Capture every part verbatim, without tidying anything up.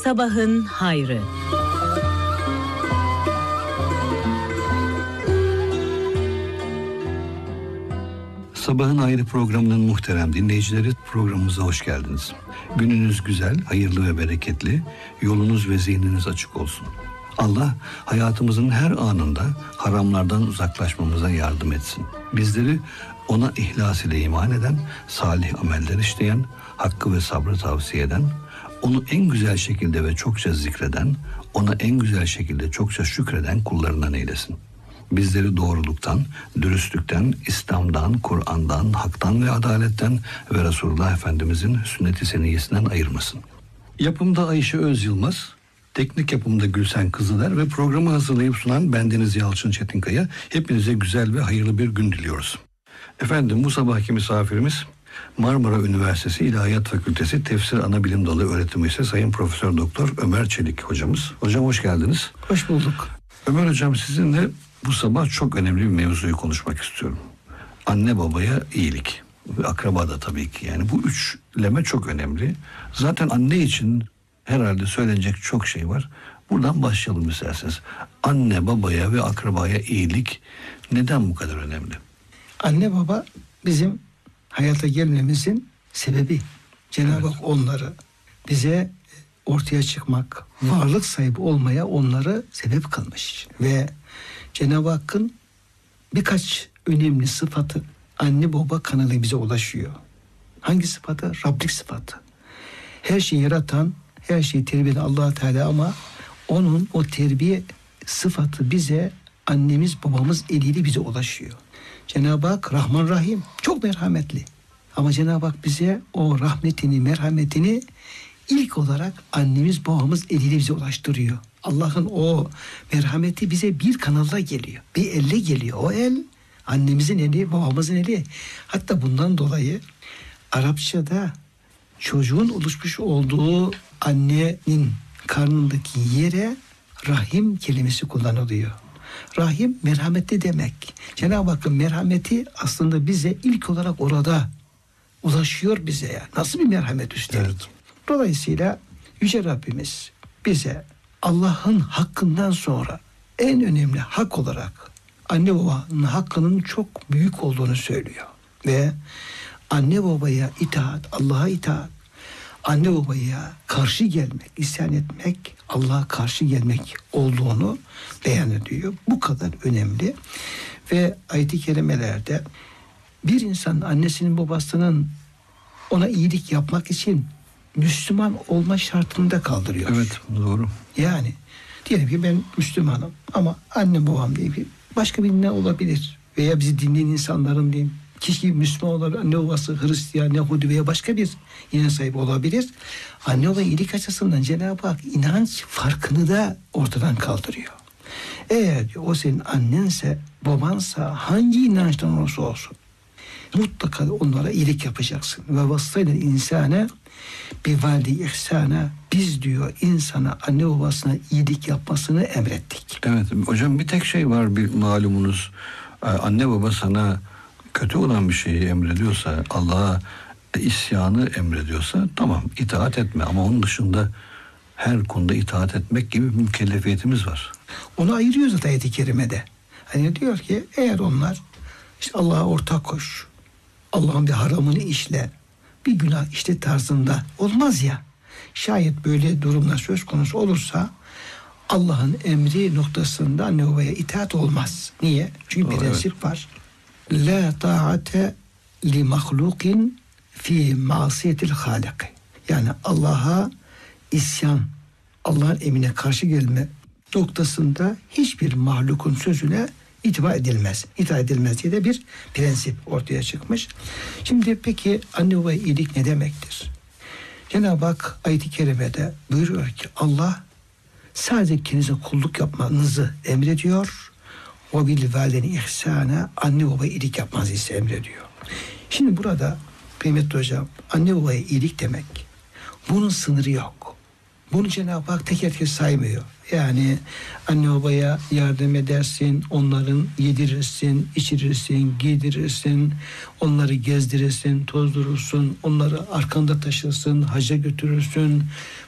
Sabahın hayrı. Sabahın Hayrı programının muhterem dinleyicileri, programımıza hoş geldiniz. Gününüz güzel, hayırlı ve bereketli, yolunuz ve zihniniz açık olsun. Allah hayatımızın her anında haramlardan uzaklaşmamıza yardım etsin. Bizleri ona ihlas ile iman eden, salih ameller işleyen, hakkı ve sabrı tavsiye eden, onu en güzel şekilde ve çokça zikreden, ona en güzel şekilde çokça şükreden kullarından eylesin. Bizleri doğruluktan, dürüstlükten, İslam'dan, Kur'an'dan, haktan ve adaletten ve Resulullah Efendimizin sünnet-i seniyyesinden ayırmasın. Yapımda Ayşe Öz Yılmaz, teknik yapımda Gülsen Kızıler ve programı hazırlayıp sunan bendeniz Yalçın Çetinkaya. Hepinize güzel ve hayırlı bir gün diliyoruz. Efendim, bu sabahki misafirimiz Marmara Üniversitesi İlahiyat Fakültesi Tefsir Anabilim Dalı öğretim üyesi Sayın Profesör Doktor Ömer Çelik hocamız. Hocam hoş geldiniz. Hoş bulduk. Ömer hocam, sizinle bu sabah çok önemli bir mevzuyu konuşmak istiyorum. Anne babaya iyilik ve akraba da tabii ki, yani bu üçleme çok önemli. Zaten anne için herhalde söylenecek çok şey var. Buradan başlayalım isterseniz. Anne babaya ve akrabaya iyilik neden bu kadar önemli? Anne baba bizim hayata gelmemizin sebebi. Cenab-ı Hak onları bize ortaya çıkmak, varlık sahibi olmaya onları sebep kılmış. Ve Cenab-ı Hakk'ın birkaç önemli sıfatı anne baba kanalı bize ulaşıyor. Hangi sıfatı? Rablik sıfatı. Her şeyi yaratan, her şeyi terbiye eden Allah Teala, ama onun o terbiye sıfatı bize annemiz babamız eliyle bize ulaşıyor. Cenab-ı Hak Rahman Rahim, çok merhametli. Ama Cenab-ı Hak bize o rahmetini, merhametini ilk olarak annemiz babamız eliyle bize ulaştırıyor. Allah'ın o merhameti bize bir kanalda geliyor. Bir elle geliyor. O el annemizin eli, babamızın eli. Hatta bundan dolayı Arapçada çocuğun oluşmuş olduğu annenin karnındaki yere rahim kelimesi kullanılıyor. Rahim merhametli demek. Cenab-ı Hakk'ın merhameti aslında bize ilk olarak orada ulaşıyor bize ya. Nasıl bir merhamet üstelik. Evet. Dolayısıyla Yüce Rabbimiz bize Allah'ın hakkından sonra en önemli hak olarak anne babanın hakkının çok büyük olduğunu söylüyor. Ve anne babaya itaat, Allah'a itaat, anne babaya karşı gelmek, isyan etmek, Allah'a karşı gelmek olduğunu beyan ediyor. Bu kadar önemli. Ve ayet-i kerimelerde bir insanın annesinin babasının ona iyilik yapmak için Müslüman olma şartını da kaldırıyor. Evet, doğru. Yani diyelim ki ben Müslümanım ama annem babam diye bir başka birinden olabilir. Veya bizi dinleyen insanların diyeyim, kişi Müslüman olabilir, anne babası Hristiyan, Yahudi veya başka bir inanç sahibi olabilir. Anne baba iyilik açısından Cenab-ı Hak inanç farkını da ortadan kaldırıyor. Eğer diyor, o senin annense, babansa, hangi inançtan olursa olsun mutlaka onlara iyilik yapacaksın. Ve vassayla insane bir valide ihsana, biz diyor insana, anne babasına iyilik yapmasını emrettik. Evet hocam, bir tek şey var, bir malumunuz, anne baba sana kötü olan bir şeyi emrediyorsa, Allah'a isyanı emrediyorsa tamam, itaat etme, ama onun dışında her konuda itaat etmek gibi bir mükellefiyetimiz var. Onu ayırıyor zaten ayet-i kerimede. Hani diyor ki eğer onlar işte Allah'a ortak koş, Allah'ın bir haramını işle, bir günah işte tarzında olmaz ya. Şayet böyle durumlar söz konusu olursa Allah'ın emri noktasında anne babaya itaat olmaz. Niye? Çünkü bir prensip evet. var. La ta'ate li mahlukin fi masiyetil halik. Yani Allah'a isyan, Allah'ın emrine karşı gelme noktasında hiçbir mahlukun sözüne itibar edilmez. İtaat edilmez diye de bir prensip ortaya çıkmış. Şimdi peki anne babaya iyilik ne demektir? Cenab-ı Hak ayet-i kerimede buyuruyor ki Allah sadece kendinize kulluk yapmanızı emrediyor. O bil valideni ihsana, anne babaya iyilik yapmanızı ise emrediyor. Şimdi burada kıymetli hocam, anne babaya iyilik demek, bunun sınırı yok. Bunu Cenab-ı Hak teker teker saymıyor. Yani anne babaya yardım edersin, onların yedirirsin, içirirsin, giydirirsin, onları gezdirirsin, tozdurursun, onları arkanda taşırsın, hacca götürürsün.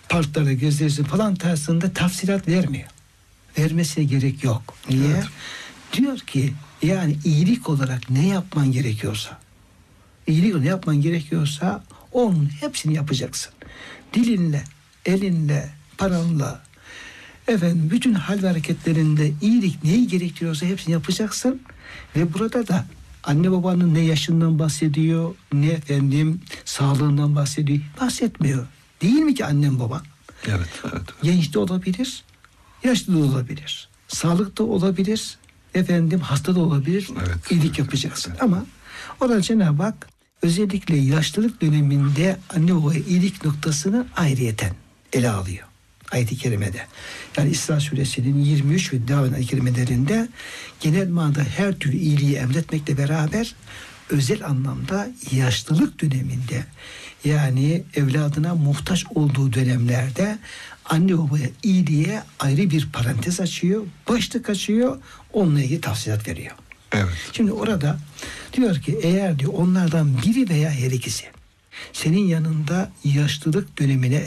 parklarda gezdirsin falan tarzında tafsilat vermiyor. Vermesine gerek yok. Niye? Evet. Diyor ki yani iyilik olarak ne yapman gerekiyorsa, iyilik ne yapman gerekiyorsa onun hepsini yapacaksın. Dilinle, elinle, paranla, efendim bütün hal ve hareketlerinde iyilik neyi gerektiriyorsa hepsini yapacaksın. Ve burada da anne babanın ne yaşından bahsediyor, ne efendim sağlığından bahsediyor, bahsetmiyor. Değil mi ki annem baban? Evet, evet. Genç de olabilir, yaşlı da olabilir. Sağlıkta olabilir, efendim hasta da olabilir. Evet. İyilik yapacaksın. Ama orada Cenab-ı Hak özellikle yaşlılık döneminde anne babaya iyilik noktasını ayrıyeten ele alıyor. Ayet-i kerimede. Yani İsra suresinin yirmi üç ve devam eden ayet-i kerimelerinde genel manada her türlü iyiliği emretmekle beraber özel anlamda yaşlılık döneminde yani evladına muhtaç olduğu dönemlerde anne babaya iyiliğe ayrı bir parantez açıyor, başlık açıyor, onunla ilgili tavsiyeler veriyor. Evet. Şimdi orada diyor ki eğer diyor onlardan biri veya her ikisi senin yanında yaşlılık dönemine